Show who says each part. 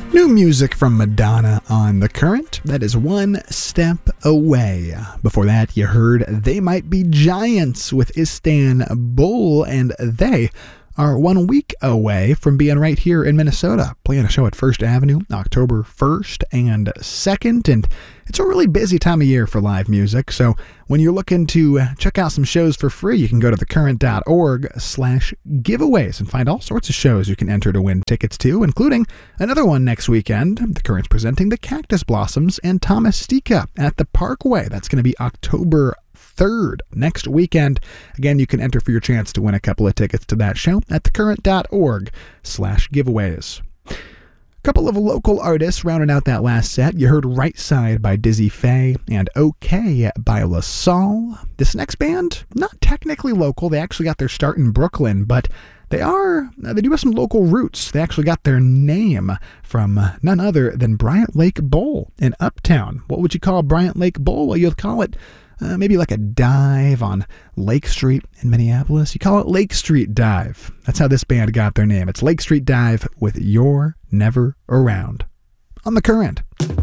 Speaker 1: New music from Madonna on The Current. That is One Step Away. Before that, you heard They Might Be Giants with Istanbul, and they are 1 week away from being right here in Minnesota, playing a show at First Avenue, October 1st and 2nd, and it's a really busy time of year for live music, so when you're looking to check out some shows for free, you can go to thecurrent.org/giveaways and find all sorts of shows you can enter to win tickets to, including another one next weekend. The Current's presenting the Cactus Blossoms and Thomas Stika at the Parkway. That's going to be October 3rd, next weekend. Again, you can enter for your chance to win a couple of tickets to that show at thecurrent.org/giveaways. A couple of local artists rounding out that last set. You heard Right Side by Dizzy Faye and OK by La Salle. This next band, not technically local. They actually got their start in Brooklyn, but they do have some local roots. They actually got their name from none other than Bryant Lake Bowl in Uptown. What would you call Bryant Lake Bowl? Well, you'd call it maybe like a dive on Lake Street in Minneapolis. You call it Lake Street Dive. That's how this band got their name. It's Lake Street Dive with You're Never Around on The Current.